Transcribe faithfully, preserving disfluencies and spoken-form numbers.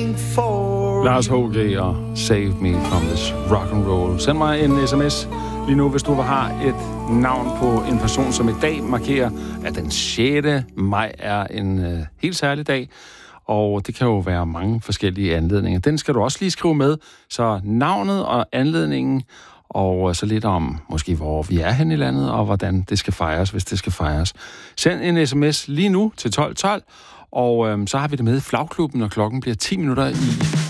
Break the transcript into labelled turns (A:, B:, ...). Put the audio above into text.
A: Lars H G og Save Me From This Rock and Roll. Send mig en sms lige nu, hvis du har et navn på en person, som i dag markerer, at den sjette maj er en øh, helt særlig dag. Og det kan jo være mange forskellige anledninger. Den skal du også lige skrive med. Så navnet og anledningen, og så lidt om måske hvor vi er hen i landet, og hvordan det skal fejres, hvis det skal fejres. Send en sms lige nu til tolv tolv, og øhm, så har vi det med i Flagklubben, når klokken bliver ti minutter i